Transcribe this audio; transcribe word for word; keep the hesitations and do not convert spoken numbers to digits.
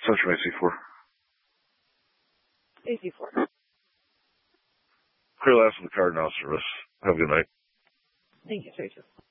Central A C four. A C four. Clear last of the card now, service. Have a good night. Thank you, sir.